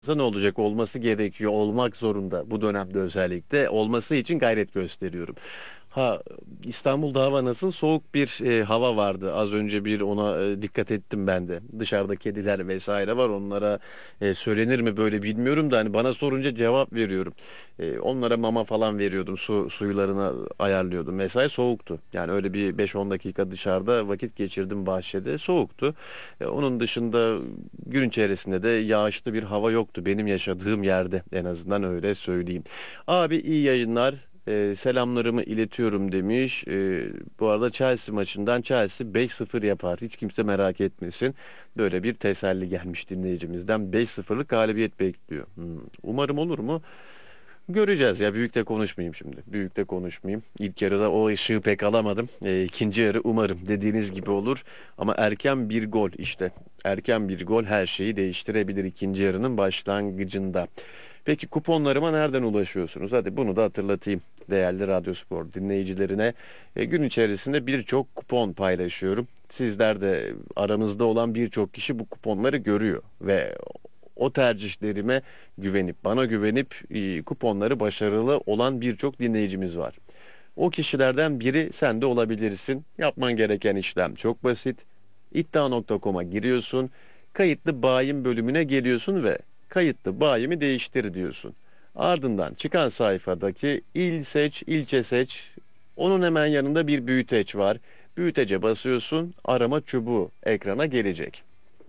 Ne olacak? Olması gerekiyor, olmak zorunda bu dönemde özellikle. Olması için gayret gösteriyorum. Ha, İstanbul'da hava nasıl? Soğuk bir hava vardı. Az önce bir ona dikkat ettim ben de. Dışarıda kediler vesaire var. Onlara söylenir mi böyle bilmiyorum da hani bana sorunca cevap veriyorum. Onlara mama falan veriyordum. Suyularını ayarlıyordum. Mesai soğuktu. Yani öyle bir 5-10 dakika dışarıda vakit geçirdim bahçede. Soğuktu. Onun dışında gün içerisinde de yağışlı bir hava yoktu benim yaşadığım yerde, en azından öyle söyleyeyim. Abi iyi yayınlar. Selamlarımı iletiyorum demiş. Bu arada Chelsea maçından Chelsea 5-0 yapar. Hiç kimse merak etmesin. Böyle bir teselli gelmiş dinleyicimizden. 5-0'lık galibiyet bekliyor. Umarım olur mu? Göreceğiz ya, büyük de konuşmayayım şimdi. Büyük de konuşmayayım. İlk yarıda o ışığı pek alamadım. İkinci yarı umarım dediğiniz gibi olur. Ama erken bir gol işte. Erken bir gol her şeyi değiştirebilir ikinci yarının başlangıcında. Peki kuponlarıma nereden ulaşıyorsunuz? Hadi bunu da hatırlatayım değerli Radyospor dinleyicilerine. Gün içerisinde birçok kupon paylaşıyorum. Sizler de, aramızda olan birçok kişi bu kuponları görüyor ve o tercihlerime güvenip, bana güvenip kuponları başarılı olan birçok dinleyicimiz var. O kişilerden biri sen de olabilirsin. Yapman gereken işlem çok basit. İddia.com'a giriyorsun. Kayıtlı bayim bölümüne geliyorsun ve kayıtlı bayimi değiştir diyorsun. Ardından çıkan sayfadaki il seç, ilçe seç. Onun hemen yanında bir büyüteç var. Büyütece basıyorsun. Arama çubuğu ekrana gelecek.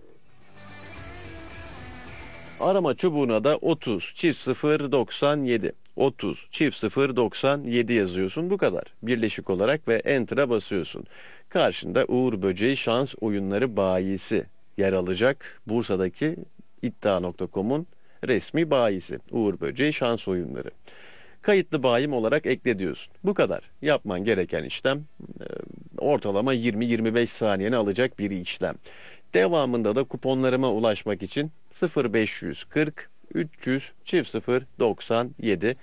Arama çubuğuna da 30 çift 0 97 30 çift 0 97 yazıyorsun, bu kadar. Birleşik olarak ve Enter'a basıyorsun. Karşında Uğur Böceği Şans Oyunları bayisi yer alacak. Bursa'daki iddia.com'un resmi bayisi Uğur Böceği Şans Oyunları. Kayıtlı bayim olarak ekle diyorsun. Bu kadar. Yapman gereken işlem ortalama 20-25 saniyeni alacak bir işlem. Devamında da kuponlarıma ulaşmak için 0540 300 çift 0 97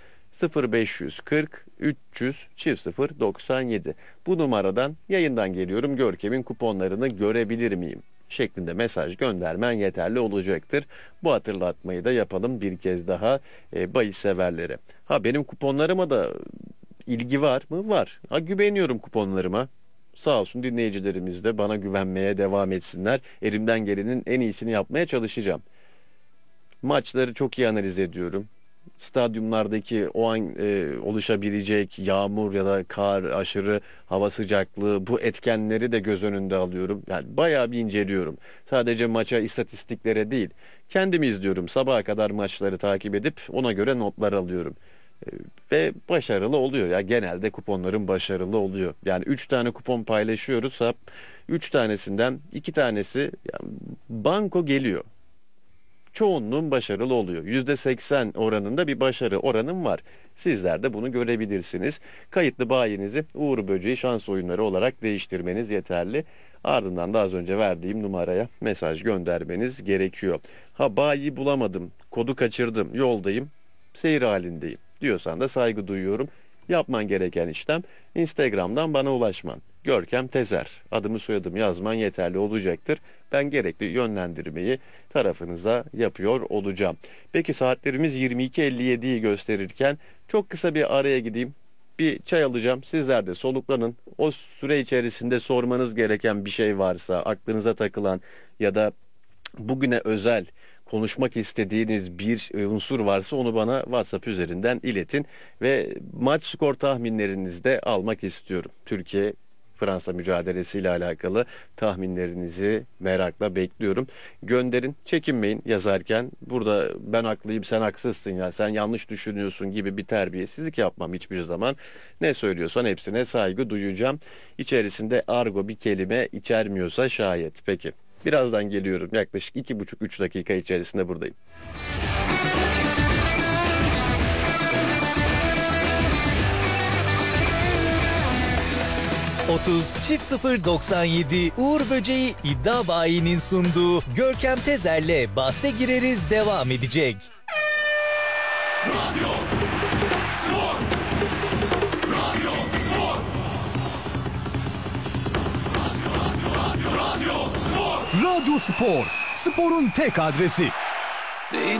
0540 300 çift 0 97 bu numaradan yayından geliyorum, Görkem'in kuponlarını görebilir miyim şeklinde mesaj göndermen yeterli olacaktır. Bu hatırlatmayı da yapalım bir kez daha bahis severlere. Ha, benim kuponlarıma da ilgi var mı? Var. Ha, güveniyorum kuponlarıma. Sağ olsun dinleyicilerimiz de bana güvenmeye devam etsinler. Elimden gelenin en iyisini yapmaya çalışacağım. Maçları çok iyi analiz ediyorum. Stadyumlardaki o an oluşabilecek yağmur ya da kar, aşırı hava sıcaklığı, bu etkenleri de göz önünde alıyorum. Yani bayağı bir inceliyorum. Sadece maça, istatistiklere değil. Kendimi izliyorum. Sabaha kadar maçları takip edip ona göre notlar alıyorum. E, Ve başarılı oluyor ya, genelde kuponlarım başarılı oluyor. Yani 3 tane kupon paylaşıyoruz. 3 tanesinden 2 tanesi yani banko geliyor. Çoğunluğun başarılı oluyor. %80 oranında bir başarı oranım var. Sizler de bunu görebilirsiniz. Kayıtlı bayinizi Uğur Böceği Şans Oyunları olarak değiştirmeniz yeterli. Ardından da az önce verdiğim numaraya mesaj göndermeniz gerekiyor. Ha, bayi bulamadım, kodu kaçırdım, yoldayım, seyir halindeyim diyorsan da saygı duyuyorum. Yapman gereken işlem Instagram'dan bana ulaşman. Görkem Tezer. Adımı soyadımı yazman yeterli olacaktır. Ben gerekli yönlendirmeyi tarafınıza yapıyor olacağım. Peki saatlerimiz 22.57'yi gösterirken çok kısa bir araya gideyim. Bir çay alacağım. Sizler de soluklanın. O süre içerisinde sormanız gereken bir şey varsa, aklınıza takılan ya da bugüne özel konuşmak istediğiniz bir unsur varsa onu bana WhatsApp üzerinden iletin ve maç skor tahminlerinizi de almak istiyorum. Türkiye Fransa mücadelesiyle alakalı tahminlerinizi merakla bekliyorum. Gönderin, çekinmeyin yazarken. Burada ben haklıyım, sen haksızsın, ya sen yanlış düşünüyorsun gibi bir terbiyesizlik yapmam hiçbir zaman. Ne söylüyorsan hepsine saygı duyacağım. İçerisinde argo bir kelime içermiyorsa şayet. Peki. Birazdan geliyorum. Yaklaşık 2,5-3 dakika içerisinde buradayım. 30 çift 0 97 Uğur Böceği iddia bayinin sunduğu Görkem Tezer'le bahse gireriz devam edecek. Radyo Spor. Radyo Spor. Radyo Spor. Radyo Spor, sporun tek adresi.